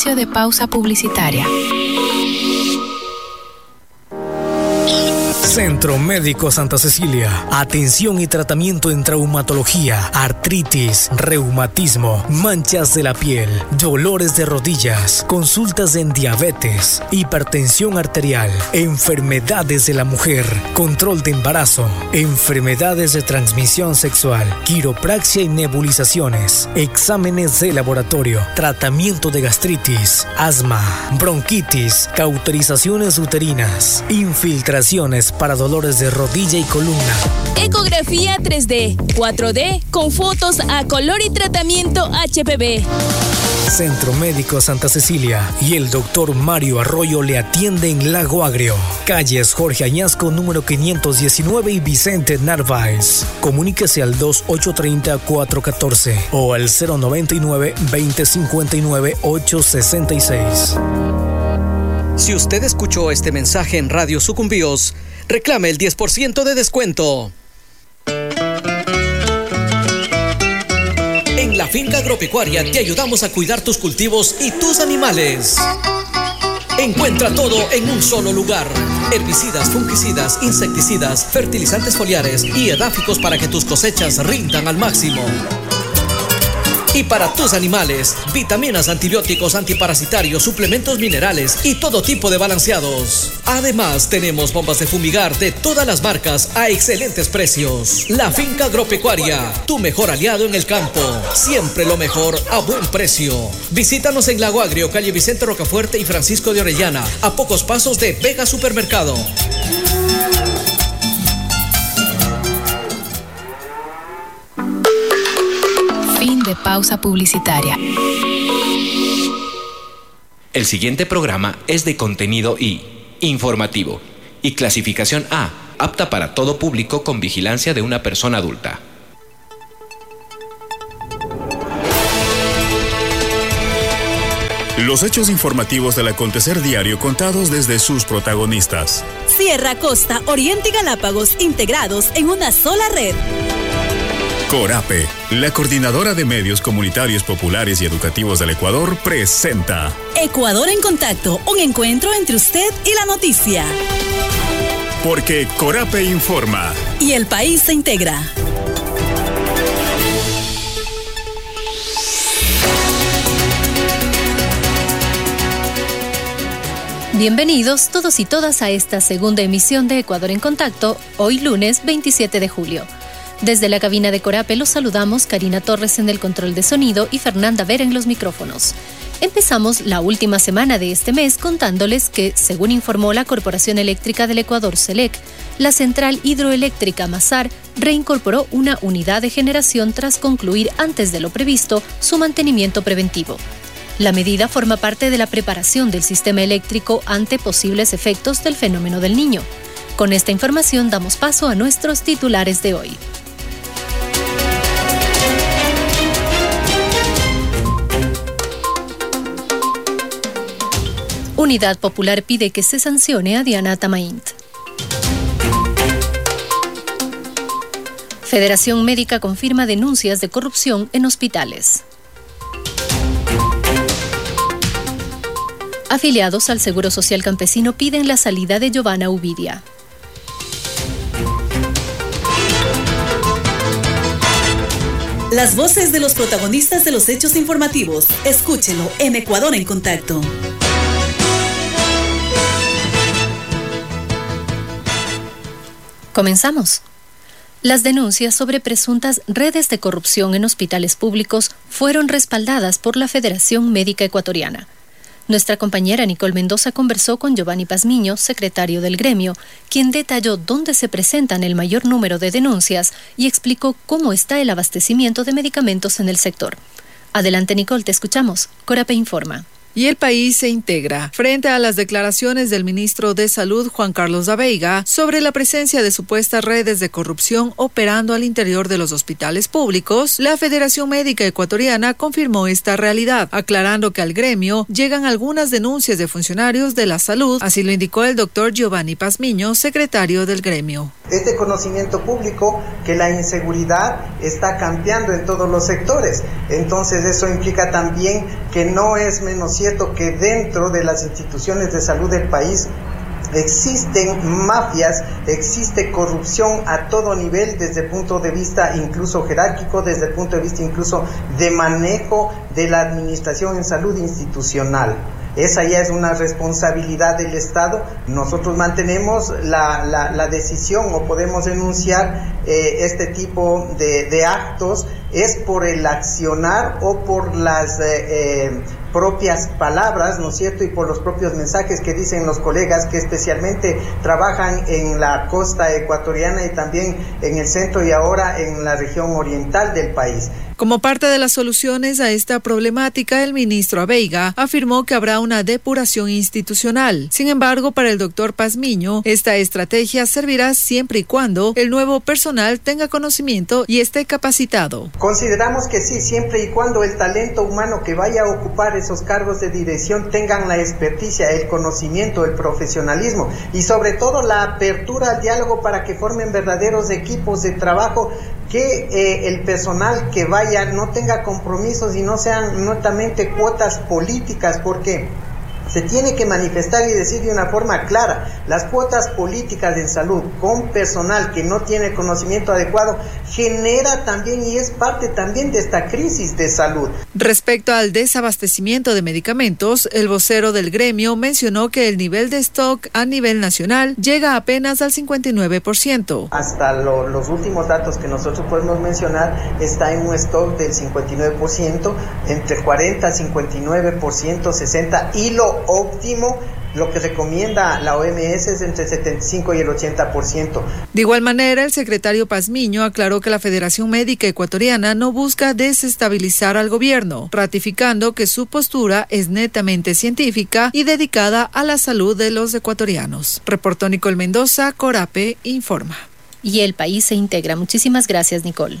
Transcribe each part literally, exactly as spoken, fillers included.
Espacio de pausa publicitaria. Centro Médico Santa Cecilia. Atención y tratamiento en traumatología, artritis, reumatismo, manchas de la piel, dolores de rodillas, consultas en diabetes, hipertensión arterial, enfermedades de la mujer, control de embarazo, enfermedades de transmisión sexual, quiropraxia y nebulizaciones, exámenes de laboratorio, tratamiento de gastritis, asma, bronquitis, cauterizaciones uterinas, infiltraciones para dolores de rodilla y columna. Ecografía tres D, cuatro D con fotos a color y tratamiento H P V. Centro Médico Santa Cecilia y el doctor Mario Arroyo le atiende en Lago Agrio, calles Jorge Añasco número quinientos diecinueve y Vicente Narváez. Comuníquese al dos ocho tres cero cuatro uno cuatro o al cero noventa y nueve veinte cincuenta y nueve ocho sesenta y seis. Si usted escuchó este mensaje en Radio Sucumbíos, reclame el diez por ciento de descuento. En la Finca Agropecuaria te ayudamos a cuidar tus cultivos y tus animales. Encuentra todo en un solo lugar. Herbicidas, fungicidas, insecticidas, fertilizantes foliares y edáficos para que tus cosechas rindan al máximo. Y para tus animales, vitaminas, antibióticos, antiparasitarios, suplementos minerales y todo tipo de balanceados. Además, tenemos bombas de fumigar de todas las marcas a excelentes precios. La Finca Agropecuaria, tu mejor aliado en el campo. Siempre lo mejor a buen precio. Visítanos en Lago Agrio, calle Vicente Rocafuerte y Francisco de Orellana, a pocos pasos de Vega Supermercado. Fin de pausa publicitaria. El siguiente programa es de contenido I, informativo, y clasificación A, apta para todo público con vigilancia de una persona adulta. Los hechos informativos del acontecer diario contados desde sus protagonistas. Sierra, Costa, Oriente y Galápagos integrados en una sola red. CORAPE, la Coordinadora de Medios Comunitarios Populares y Educativos del Ecuador, presenta Ecuador en Contacto, un encuentro entre usted y la noticia. Porque CORAPE informa. Y el país se integra. Bienvenidos todos y todas a esta segunda emisión de Ecuador en Contacto, hoy lunes veintisiete de julio. Desde la cabina de CORAPE los saludamos Karina Torres en el control de sonido y Fernanda Vera en los micrófonos. Empezamos la última semana de este mes contándoles que, según informó la Corporación Eléctrica del Ecuador, CELEC, la central hidroeléctrica Mazar reincorporó una unidad de generación tras concluir antes de lo previsto su mantenimiento preventivo. La medida forma parte de la preparación del sistema eléctrico ante posibles efectos del fenómeno del Niño. Con esta información damos paso a nuestros titulares de hoy. Unidad Popular pide que se sancione a Diana Tamaint. Federación Médica confirma denuncias de corrupción en hospitales. Afiliados al Seguro Social Campesino piden la salida de Giovanna Ubidia. Las voces de los protagonistas de los hechos informativos. Escúchelo en Ecuador en Contacto. Comenzamos. Las denuncias sobre presuntas redes de corrupción en hospitales públicos fueron respaldadas por la Federación Médica Ecuatoriana. Nuestra compañera Nicole Mendoza conversó con Giovanni Pazmiño, secretario del gremio, quien detalló dónde se presentan el mayor número de denuncias y explicó cómo está el abastecimiento de medicamentos en el sector. Adelante, Nicole, te escuchamos. CORAPE informa. Y el país se integra. Frente a las declaraciones del ministro de Salud, Juan Carlos Daveiga, sobre la presencia de supuestas redes de corrupción operando al interior de los hospitales públicos, la Federación Médica Ecuatoriana confirmó esta realidad, aclarando que al gremio llegan algunas denuncias de funcionarios de la salud, así lo indicó el doctor Giovanni Pazmiño, secretario del gremio. Es de conocimiento público que la inseguridad está cambiando en todos los sectores, entonces eso implica también que no es menos cierto?, que dentro de las instituciones de salud del país existen mafias, existe corrupción a todo nivel, desde el punto de vista incluso jerárquico, desde el punto de vista incluso de manejo de la administración en salud institucional. Esa ya es una responsabilidad del Estado. Nosotros mantenemos la, la, la decisión o podemos denunciar eh, este tipo de, de actos, es por el accionar o por las eh, eh, propias palabras, ¿no es cierto?, y por los propios mensajes que dicen los colegas que especialmente trabajan en la costa ecuatoriana y también en el centro y ahora en la región oriental del país. Como parte de las soluciones a esta problemática, el ministro Abeiga afirmó que habrá una depuración institucional. Sin embargo, para el doctor Pazmiño, esta estrategia servirá siempre y cuando el nuevo personal tenga conocimiento y esté capacitado. Consideramos que sí, siempre y cuando el talento humano que vaya a ocupar esos cargos de dirección tengan la experticia, el conocimiento, el profesionalismo y sobre todo la apertura al diálogo para que formen verdaderos equipos de trabajo, que eh, el personal que vaya no tenga compromisos y no sean netamente cuotas políticas, porque se tiene que manifestar y decir de una forma clara, las cuotas políticas en salud con personal que no tiene conocimiento adecuado genera también y es parte también de esta crisis de salud. Respecto al desabastecimiento de medicamentos, el vocero del gremio mencionó que el nivel de stock a nivel nacional llega apenas al cincuenta y nueve por ciento. Hasta lo, los últimos datos que nosotros podemos mencionar está en un stock del cincuenta y nueve por ciento, entre cuarenta, cincuenta y nueve por ciento, sesenta por ciento, y lo óptimo, lo que recomienda la O M S es entre el setenta y cinco y el ochenta por ciento. De igual manera, el secretario Pazmiño aclaró que la Federación Médica Ecuatoriana no busca desestabilizar al gobierno, ratificando que su postura es netamente científica y dedicada a la salud de los ecuatorianos. Reportó Nicole Mendoza, Corape informa. Y el país se integra. Muchísimas gracias, Nicole.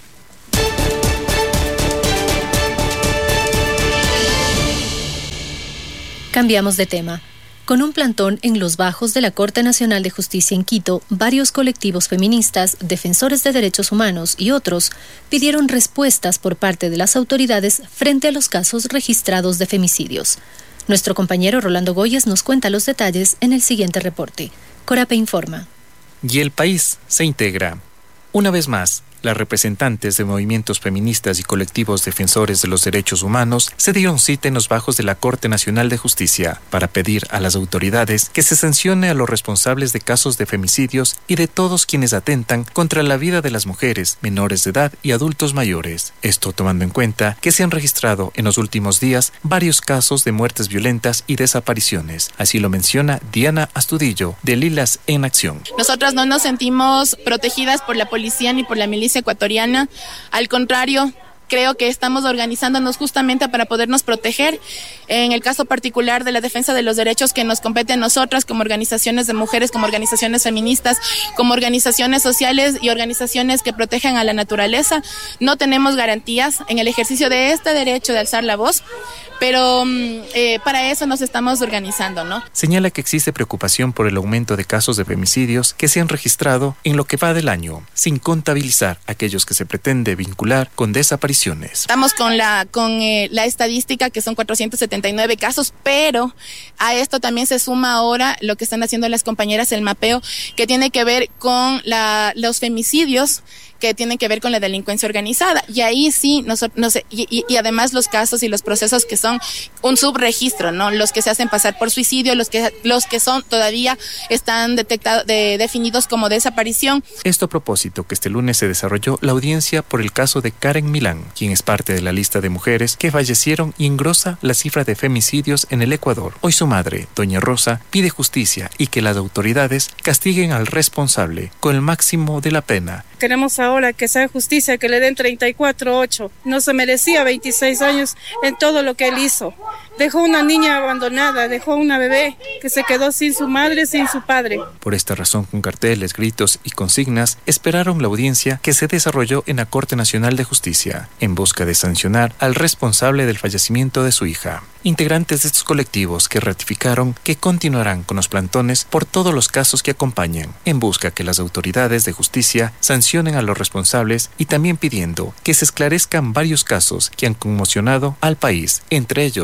Cambiamos de tema. Con un plantón en los bajos de la Corte Nacional de Justicia en Quito, varios colectivos feministas, defensores de derechos humanos y otros pidieron respuestas por parte de las autoridades frente a los casos registrados de femicidios. Nuestro compañero Rolando Goyes nos cuenta los detalles en el siguiente reporte. Corape informa. Y el país se integra. Una vez más, las representantes de movimientos feministas y colectivos defensores de los derechos humanos se dieron cita en los bajos de la Corte Nacional de Justicia para pedir a las autoridades que se sancione a los responsables de casos de femicidios y de todos quienes atentan contra la vida de las mujeres, menores de edad y adultos mayores. Esto tomando en cuenta que se han registrado en los últimos días varios casos de muertes violentas y desapariciones. Así lo menciona Diana Astudillo, de Lilas en Acción. Nosotras no nos sentimos protegidas por la policía ni por la milicia ecuatoriana, al contrario, creo que estamos organizándonos justamente para podernos proteger. En el caso particular de la defensa de los derechos que nos compete a nosotras como organizaciones de mujeres, como organizaciones feministas, como organizaciones sociales y organizaciones que protegen a la naturaleza, no tenemos garantías en el ejercicio de este derecho de alzar la voz, pero eh, para eso nos estamos organizando, ¿no? Señala que existe preocupación por el aumento de casos de femicidios que se han registrado en lo que va del año, sin contabilizar aquellos que se pretende vincular con desapariciones. Estamos con la con eh, la estadística que son cuatrocientos setenta y nueve casos, pero a esto también se suma ahora lo que están haciendo las compañeras, el mapeo, que tiene que ver con la, los femicidios que tienen que ver con la delincuencia organizada. Y ahí sí, no, no sé, y, y, y además los casos y los procesos que son un subregistro, ¿no? Los que se hacen pasar por suicidio, los que los que son todavía están detectados, de, definidos como desaparición. Esto a propósito que este lunes se desarrolló la audiencia por el caso de Karen Milán, quien es parte de la lista de mujeres que fallecieron y engrosa la cifra de femicidios en el Ecuador. Hoy su madre, doña Rosa, pide justicia y que las autoridades castiguen al responsable con el máximo de la pena. Queremos ahora que sea justicia, que le den treinta y cuatro ocho. No se merecía veintiséis años en todo lo que él hizo. Dejó una niña abandonada, dejó una bebé que se quedó sin su madre, sin su padre. Por esta razón, con carteles, gritos y consignas, esperaron la audiencia que se desarrolló en la Corte Nacional de Justicia, en busca de sancionar al responsable del fallecimiento de su hija. Integrantes de estos colectivos que ratificaron que continuarán con los plantones por todos los casos que acompañan, en busca que las autoridades de justicia sancionen a los responsables y también pidiendo que se esclarezcan varios casos que han conmocionado al país, entre ellos de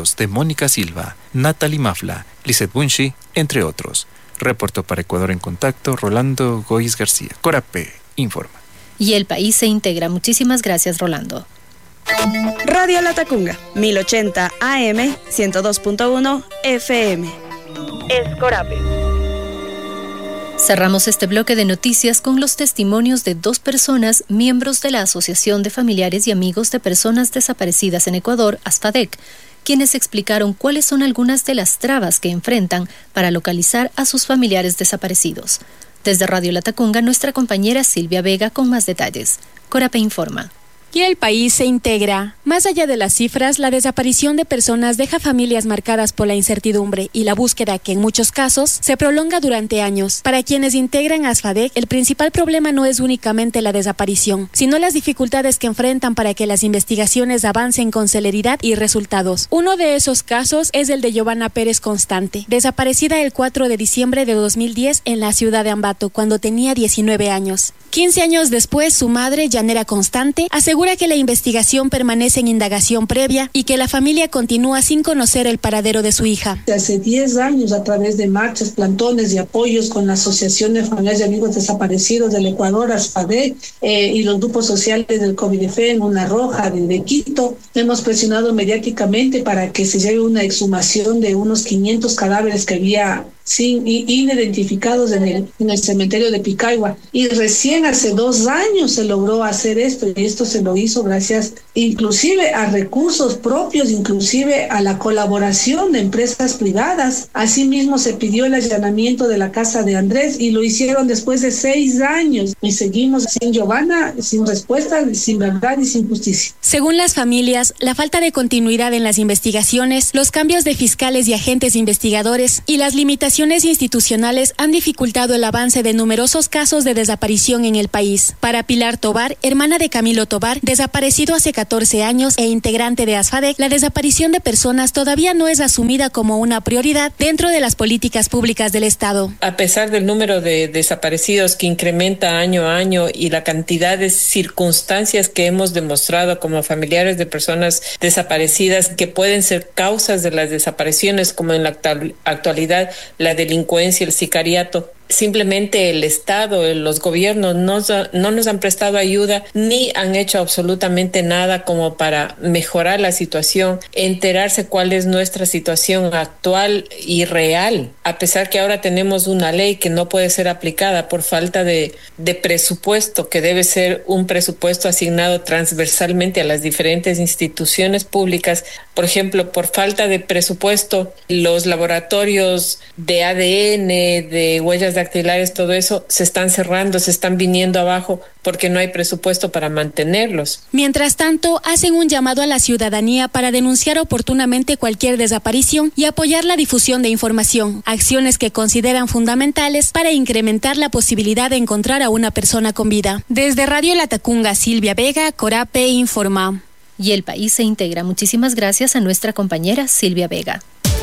Mónica Silva, Natalie Mafla, Lizeth Bunchi, entre otros. Reportó para Ecuador en Contacto Rolando Goiz García. Corape informa. Y el país se integra. Muchísimas gracias, Rolando. Radio Latacunga, mil ochenta A M, ciento dos punto uno F M. Es Corape. Cerramos este bloque de noticias con los testimonios de dos personas, miembros de la Asociación de Familiares y Amigos de Personas Desaparecidas en Ecuador, ASFADEC, quienes explicaron cuáles son algunas de las trabas que enfrentan para localizar a sus familiares desaparecidos. Desde Radio Latacunga, nuestra compañera Silvia Vega con más detalles. Corape informa. Y el país se integra. Más allá de las cifras, la desaparición de personas deja familias marcadas por la incertidumbre y la búsqueda que en muchos casos se prolonga durante años. Para quienes integran ASFADEC, el principal problema no es únicamente la desaparición, sino las dificultades que enfrentan para que las investigaciones avancen con celeridad y resultados. Uno de esos casos es el de Giovanna Pérez Constante, desaparecida el cuatro de diciembre de dos mil diez en la ciudad de Ambato, cuando tenía diecinueve años. quince años después, su madre, Yanera Constante, asegura que la investigación permanece en indagación previa y que la familia continúa sin conocer el paradero de su hija. Hace diez años, a través de marchas, plantones y apoyos con la Asociación de Familiares y Amigos Desaparecidos del Ecuador, ASFADEC, eh, y los grupos sociales del COVIDEFEN, Una Roja, de, de Quito, hemos presionado mediáticamente para que se lleve una exhumación de unos quinientos cadáveres que había sin inidentificados en el, en el cementerio de Picahua, y recién hace dos años se logró hacer esto, y esto se lo hizo gracias inclusive a recursos propios, inclusive a la colaboración de empresas privadas. Asimismo se pidió el allanamiento de la casa de Andrés y lo hicieron después de seis años, y seguimos sin Giovanna, sin respuesta, sin verdad y sin justicia. Según las familias, la falta de continuidad en las investigaciones, los cambios de fiscales y agentes investigadores y las limitaciones institucionales han dificultado el avance de numerosos casos de desaparición en el país. Para Pilar Tobar, hermana de Camilo Tobar, desaparecido hace catorce años e integrante de ASFADEC, la desaparición de personas todavía no es asumida como una prioridad dentro de las políticas públicas del Estado. A pesar del número de desaparecidos que incrementa año a año y la cantidad de circunstancias que hemos demostrado como familiares de personas desaparecidas que pueden ser causas de las desapariciones, como en la actualidad la delincuencia, el sicariato, simplemente el Estado, los gobiernos no, no nos han prestado ayuda ni han hecho absolutamente nada como para mejorar la situación, enterarse cuál es nuestra situación actual y real, a pesar que ahora tenemos una ley que no puede ser aplicada por falta de, de presupuesto, que debe ser un presupuesto asignado transversalmente a las diferentes instituciones públicas. Por ejemplo, por falta de presupuesto, los laboratorios de A D N, de huellas dactilares, todo eso se están cerrando, se están viniendo abajo porque no hay presupuesto para mantenerlos. Mientras tanto, hacen un llamado a la ciudadanía para denunciar oportunamente cualquier desaparición y apoyar la difusión de información, acciones que consideran fundamentales para incrementar la posibilidad de encontrar a una persona con vida. Desde Radio Latacunga, Silvia Vega, Corape informa. Y el país se integra. Muchísimas gracias a nuestra compañera Silvia Vega.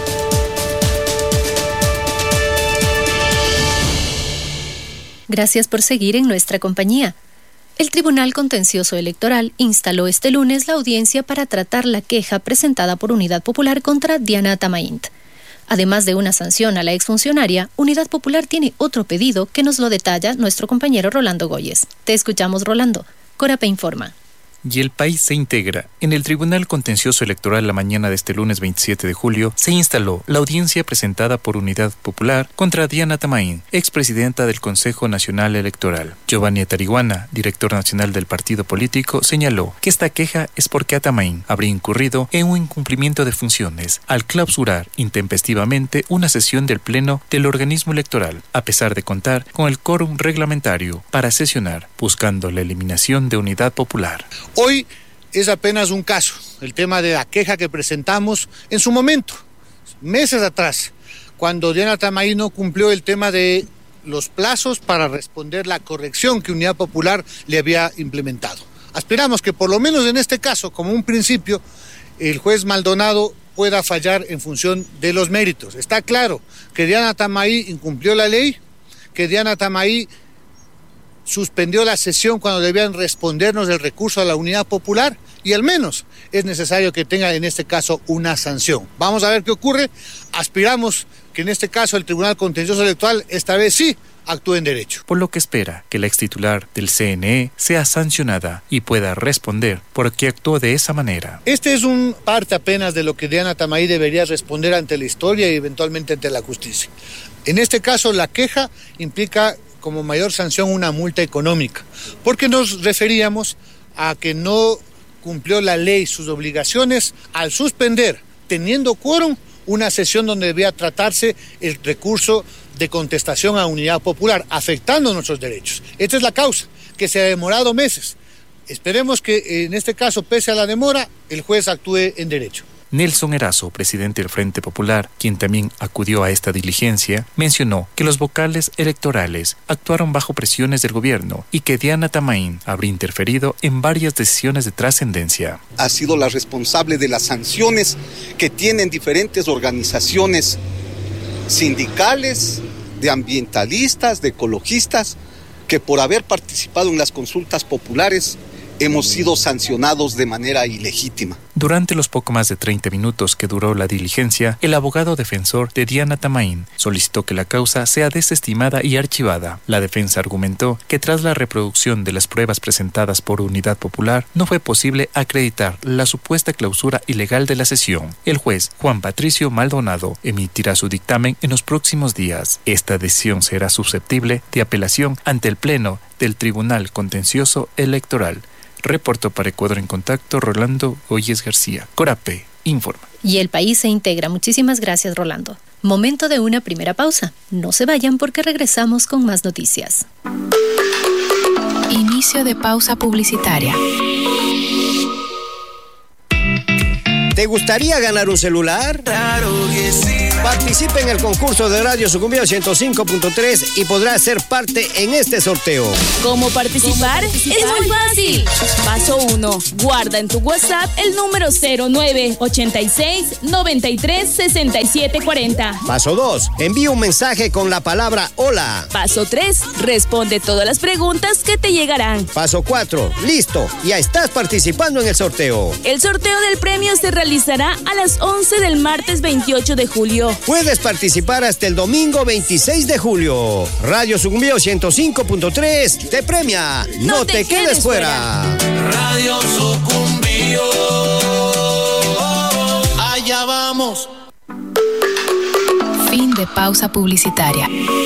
Gracias por seguir en nuestra compañía. El Tribunal Contencioso Electoral instaló este lunes la audiencia para tratar la queja presentada por Unidad Popular contra Diana Tamaint. Además de una sanción a la exfuncionaria, Unidad Popular tiene otro pedido que nos lo detalla nuestro compañero Rolando Goyes. Te escuchamos, Rolando. Corape informa. Y el país se integra. En el Tribunal Contencioso Electoral la mañana de este lunes veintisiete de julio se instaló la audiencia presentada por Unidad Popular contra Diana Tamaint, expresidenta del Consejo Nacional Electoral. Giovanni Tariguana, director nacional del partido político, señaló que esta queja es porque Tamaint habría incurrido en un incumplimiento de funciones al clausurar intempestivamente una sesión del Pleno del organismo electoral, a pesar de contar con el quórum reglamentario para sesionar, buscando la eliminación de Unidad Popular. Hoy es apenas un caso, el tema de la queja que presentamos en su momento, meses atrás, cuando Diana Tamaint no cumplió el tema de los plazos para responder la corrección que Unidad Popular le había implementado. Aspiramos que por lo menos en este caso, como un principio, el juez Maldonado pueda fallar en función de los méritos. Está claro que Diana Tamaint incumplió la ley, que Diana Tamaint suspendió la sesión cuando debían respondernos del recurso a la unidad popular y al menos es necesario que tenga en este caso una sanción. Vamos a ver qué ocurre. Aspiramos que en este caso el Tribunal Contencioso Electoral esta vez sí actúe en derecho. Por lo que espera que la extitular del C N E sea sancionada y pueda responder por qué actuó de esa manera. Este es un parte apenas de lo que Diana Tamay debería responder ante la historia y eventualmente ante la justicia. En este caso, la queja implica como mayor sanción una multa económica, porque nos referíamos a que no cumplió la ley sus obligaciones al suspender, teniendo quórum, una sesión donde debía tratarse el recurso de contestación a unidad popular, afectando nuestros derechos. Esta es la causa, que se ha demorado meses. Esperemos que en este caso, pese a la demora, el juez actúe en derecho. Nelson Erazo, presidente del Frente Popular, quien también acudió a esta diligencia, mencionó que los vocales electorales actuaron bajo presiones del gobierno y que Diana Tamay habría interferido en varias decisiones de trascendencia. Ha sido la responsable de las sanciones que tienen diferentes organizaciones sindicales, de ambientalistas, de ecologistas, que por haber participado en las consultas populares hemos sido sancionados de manera ilegítima. Durante los poco más de treinta minutos que duró la diligencia, el abogado defensor de Diana Tamay solicitó que la causa sea desestimada y archivada. La defensa argumentó que tras la reproducción de las pruebas presentadas por Unidad Popular, no fue posible acreditar la supuesta clausura ilegal de la sesión. El juez Juan Patricio Maldonado emitirá su dictamen en los próximos días. Esta decisión será susceptible de apelación ante el Pleno del Tribunal Contencioso Electoral. Reportó para Ecuador en Contacto Rolando Oyes García. Corape informa. Y el país se integra. Muchísimas gracias, Rolando. Momento de una primera pausa. No se vayan porque regresamos con más noticias. Inicio de pausa publicitaria. ¿Te gustaría ganar un celular? Claro que sí. Participe en el concurso de Radio Sucumbíos ciento cinco punto tres y podrá ser parte en este sorteo. ¿Cómo participar? ¿Cómo participar? Es muy fácil. Paso uno. Guarda en tu WhatsApp el número cero nueve ochenta y seis noventa y tres sesenta y siete cuarenta. Paso dos. Envía un mensaje con la palabra hola. Paso tres. Responde todas las preguntas que te llegarán. Paso cuatro. Listo. Ya estás participando en el sorteo. El sorteo del premio se realizará a las once del martes veintiocho de julio. Puedes participar hasta el domingo veintiséis de julio. Radio Sucumbíos ciento cinco punto tres te premia. No, no te, te quedes, quedes fuera. fuera. Radio Sucumbíos. Allá vamos. Fin de pausa publicitaria.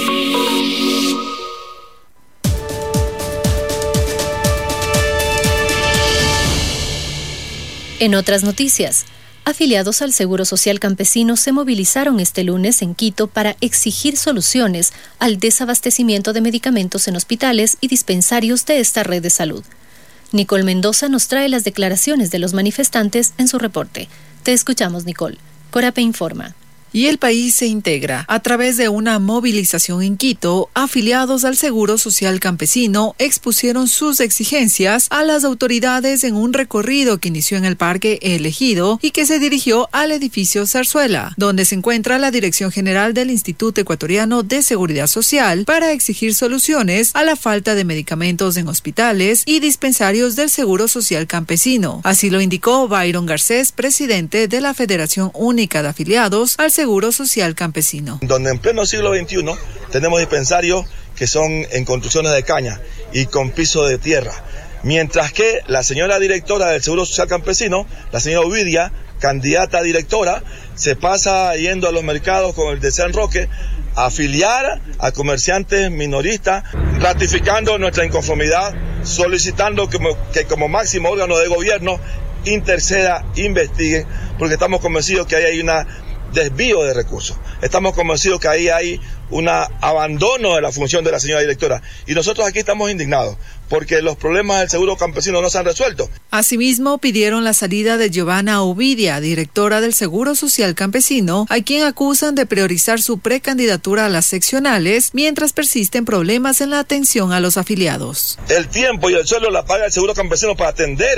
En otras noticias, afiliados al Seguro Social Campesino se movilizaron este lunes en Quito para exigir soluciones al desabastecimiento de medicamentos en hospitales y dispensarios de esta red de salud. Nicole Mendoza nos trae las declaraciones de los manifestantes en su reporte. Te escuchamos, Nicole. Corape informa. Y el país se integra. A través de una movilización en Quito, afiliados al Seguro Social Campesino expusieron sus exigencias a las autoridades en un recorrido que inició en el Parque El Ejido y que se dirigió al edificio Zarzuela, donde se encuentra la Dirección General del Instituto Ecuatoriano de Seguridad Social, para exigir soluciones a la falta de medicamentos en hospitales y dispensarios del Seguro Social Campesino. Así lo indicó Byron Garcés, presidente de la Federación Única de Afiliados al Seguro Seguro Social Campesino. Donde en pleno siglo veintiuno tenemos dispensarios que son en construcciones de caña y con piso de tierra, mientras que la señora directora del Seguro Social Campesino, la señora Ovidia, candidata a directora, se pasa yendo a los mercados con el de San Roque a afiliar a comerciantes minoristas, ratificando nuestra inconformidad, solicitando que, que como máximo órgano de gobierno interceda, investigue, porque estamos convencidos que ahí hay una desvío de recursos. Estamos convencidos que ahí hay un abandono de la función de la señora directora. Y nosotros aquí estamos indignados porque los problemas del seguro campesino no se han resuelto. Asimismo, pidieron la salida de Giovanna Ovidia, directora del Seguro Social Campesino, a quien acusan de priorizar su precandidatura a las seccionales mientras persisten problemas en la atención a los afiliados. El tiempo y el sueldo la paga el seguro campesino para atender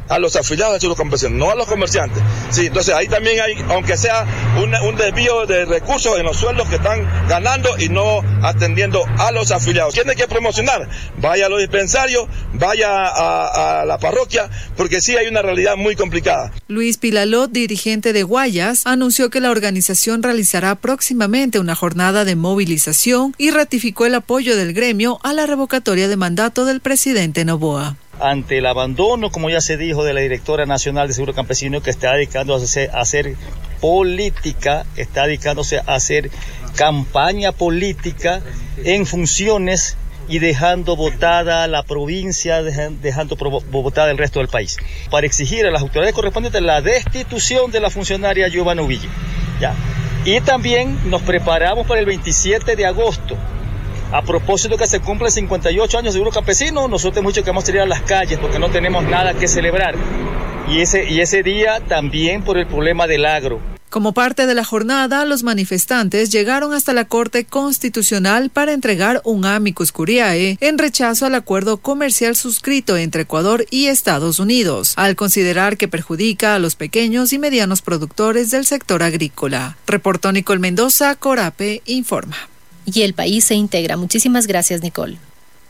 a los afiliados del Seguro Campesino, no a los comerciantes. Sí, entonces ahí también hay, aunque sea un, un desvío de recursos en los sueldos que están ganando y no atendiendo a los afiliados. Tiene que promocionar, vaya a los dispensarios, vaya a, a la parroquia, porque sí hay una realidad muy complicada. Luis Pilalot, dirigente de Guayas, anunció que la organización realizará próximamente una jornada de movilización y ratificó el apoyo del gremio a la revocatoria de mandato del presidente Noboa. Ante el abandono, como ya se dijo, de la directora nacional de Seguro Campesino, que está dedicándose a hacer política, está dedicándose a hacer campaña política en funciones y dejando votada la provincia, dejando votada el resto del país, para exigir a las autoridades correspondientes la destitución de la funcionaria Giovanna Uvilla. Ya. Y también nos preparamos para el veintisiete de agosto. A propósito que se cumplen cincuenta y ocho años de Seguro Campesino, nosotros hemos dicho que vamos a salir a las calles porque no tenemos nada que celebrar. Y ese, y ese día también por el problema del agro. Como parte de la jornada, los manifestantes llegaron hasta la Corte Constitucional para entregar un amicus curiae en rechazo al acuerdo comercial suscrito entre Ecuador y Estados Unidos, al considerar que perjudica a los pequeños y medianos productores del sector agrícola. Reportó Nicole Mendoza, Corape informa. Y el país se integra. Muchísimas gracias, Nicole.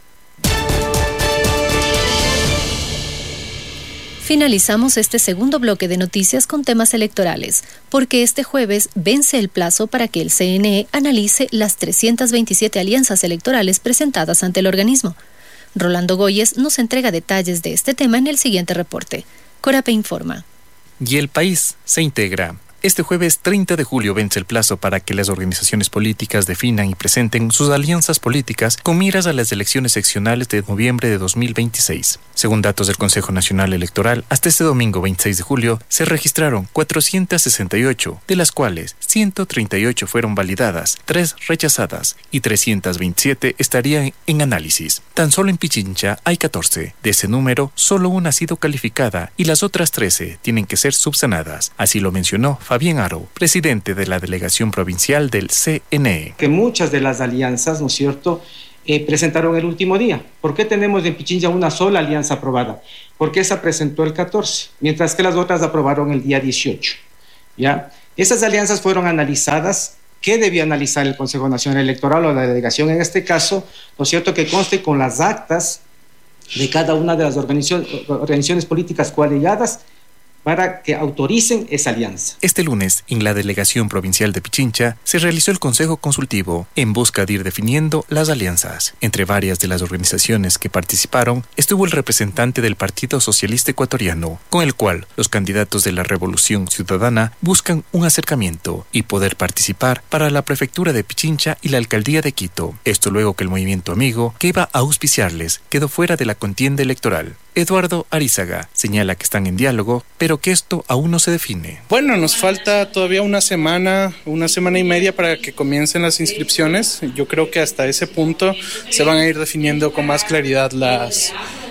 Finalizamos este segundo bloque de noticias con temas electorales, porque este jueves vence el plazo para que el C N E analice las trescientas veintisiete alianzas electorales presentadas ante el organismo. Rolando Goyes nos entrega detalles de este tema en el siguiente reporte. Corape informa. Y el país se integra. Este jueves treinta de julio vence el plazo para que las organizaciones políticas definan y presenten sus alianzas políticas con miras a las elecciones seccionales de noviembre de dos mil veintiséis. Según datos del Consejo Nacional Electoral, hasta este domingo veintiséis de julio se registraron cuatrocientas sesenta y ocho, de las cuales ciento treinta y ocho fueron validadas, tres rechazadas y trescientas veintisiete estarían en análisis. Tan solo en Pichincha hay catorce. De ese número, solo una ha sido calificada y las otras trece tienen que ser subsanadas. Así lo mencionó Fabián Aro, presidente de la delegación provincial del C N E. Que muchas de las alianzas, ¿no es cierto?, eh, presentaron el último día. ¿Por qué tenemos en Pichincha una sola alianza aprobada? Porque esa presentó el catorce, mientras que las otras aprobaron el día dieciocho. ¿Ya? Esas alianzas fueron analizadas. ¿Qué debía analizar el Consejo Nacional Electoral o la delegación en este caso? ¿No es cierto?, que conste con las actas de cada una de las organizaciones, organizaciones políticas coaligadas para que autoricen esa alianza. Este lunes, en la Delegación Provincial de Pichincha, se realizó el Consejo Consultivo en busca de ir definiendo las alianzas. Entre varias de las organizaciones que participaron, estuvo el representante del Partido Socialista Ecuatoriano, con el cual los candidatos de la Revolución Ciudadana buscan un acercamiento y poder participar para la Prefectura de Pichincha y la Alcaldía de Quito. Esto luego que el Movimiento Amigo, que iba a auspiciarles, quedó fuera de la contienda electoral. Eduardo Arizaga señala que están en diálogo, pero que esto aún no se define. Bueno, nos falta todavía una semana, una semana y media para que comiencen las inscripciones. Yo creo que hasta ese punto se van a ir definiendo con más claridad las,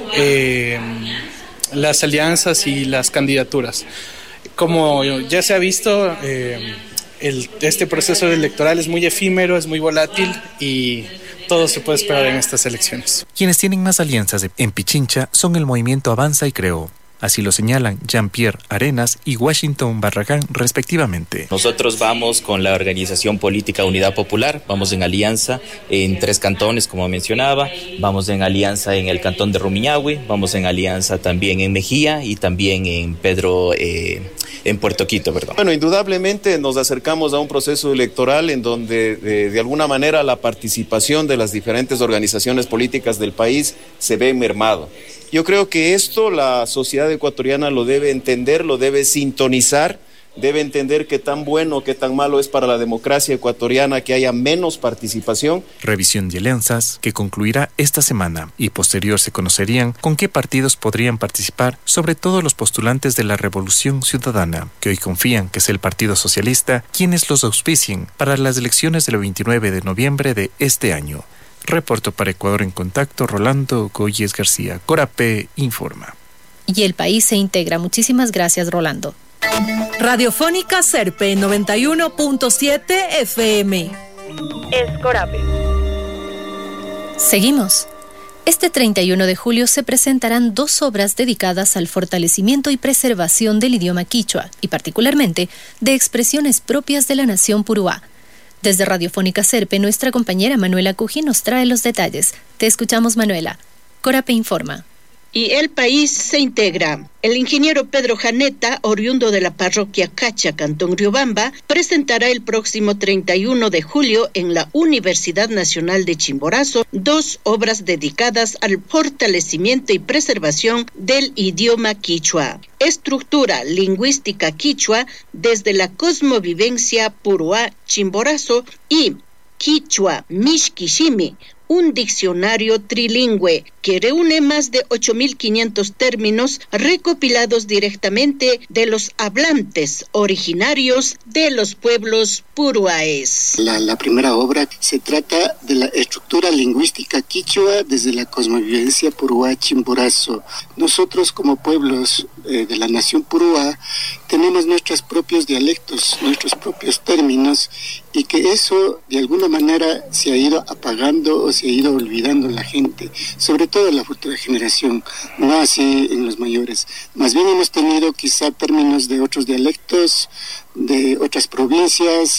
eh, las alianzas y las candidaturas. Como ya se ha visto, eh, el, este proceso electoral es muy efímero, es muy volátil y todo se puede esperar en estas elecciones. Quienes tienen más alianzas en Pichincha son el Movimiento Avanza y Creo. Así lo señalan Jean-Pierre Arenas y Washington Barragán, respectivamente. Nosotros vamos con la organización política Unidad Popular, vamos en alianza en tres cantones, como mencionaba, vamos en alianza en el cantón de Rumiñahui, vamos en alianza también en Mejía y también en Pedro, eh, en Puerto Quito, perdón. Bueno, indudablemente nos acercamos a un proceso electoral en donde de, de alguna manera la participación de las diferentes organizaciones políticas del país se ve mermado. Yo creo que esto la sociedad ecuatoriana lo debe entender, lo debe sintonizar, debe entender qué tan bueno, qué tan malo es para la democracia ecuatoriana que haya menos participación. Revisión de alianzas que concluirá esta semana y posterior se conocerían con qué partidos podrían participar, sobre todo los postulantes de la Revolución Ciudadana, que hoy confían que es el Partido Socialista quienes los auspicien para las elecciones del veintinueve de noviembre de este año. Reporto para Ecuador en Contacto, Rolando Goyes García. Corape informa. Y el país se integra. Muchísimas gracias, Rolando. Radiofónica Serpe noventa y uno punto siete F M. Es Corape. Seguimos. Este treinta y uno de julio se presentarán dos obras dedicadas al fortalecimiento y preservación del idioma quichua y particularmente de expresiones propias de la nación puruá. Desde Radiofónica Serpe, nuestra compañera Manuela Cuji nos trae los detalles. Te escuchamos, Manuela. Corape informa. Y el país se integra. El ingeniero Pedro Janeta, oriundo de la parroquia Cacha, Cantón Riobamba, presentará el próximo treinta y uno de julio en la Universidad Nacional de Chimborazo dos obras dedicadas al fortalecimiento y preservación del idioma quichua. Estructura lingüística quichua desde la cosmovivencia puruá Chimborazo y Quichua Mishkishimi, un diccionario trilingüe que reúne más de ocho mil quinientos términos recopilados directamente de los hablantes originarios de los pueblos puruáes. La, la primera obra se trata de la estructura lingüística quichua desde la cosmovivencia puruá Chimborazo. Nosotros como pueblos eh, de la nación puruá tenemos nuestros propios dialectos, nuestros propios términos, y que eso de alguna manera se ha ido apagando o se ha ido olvidando la gente, sobre todo la futura generación, no así en los mayores. Más bien hemos tenido quizá términos de otros dialectos, de otras provincias,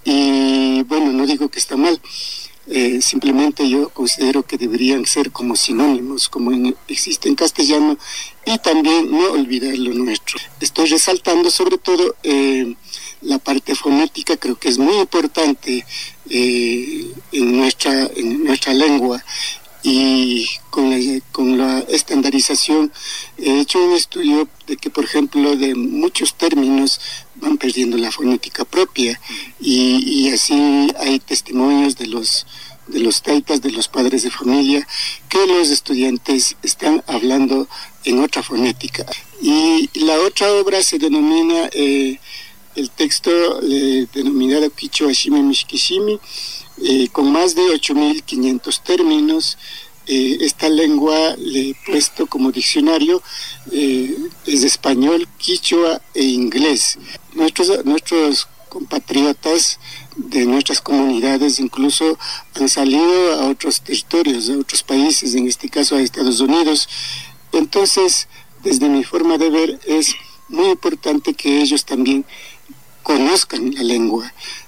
y bueno, no digo que está mal, eh, simplemente yo considero que deberían ser como sinónimos, como en, existe en castellano, y también no olvidar lo nuestro. Estoy resaltando sobre todo eh, la parte fonética, creo que es muy importante eh, en nuestra en nuestra lengua, y con la, con la estandarización he hecho un estudio de que, por ejemplo, de muchos términos van perdiendo la fonética propia, y, y así hay testimonios de los de los taitas, de los padres de familia, que los estudiantes están hablando en otra fonética. Y la otra obra se denomina eh, el texto eh, denominado Quichua Shimi Mishkishimi, eh, con más de ocho mil quinientos términos. Eh, esta lengua le he puesto como diccionario, eh, es de español, quichua e inglés. Nuestros, nuestros compatriotas de nuestras comunidades incluso han salido a otros territorios, a otros países, en este caso a Estados Unidos. Entonces, desde mi forma de ver, es muy importante que ellos también conozcan la lengua.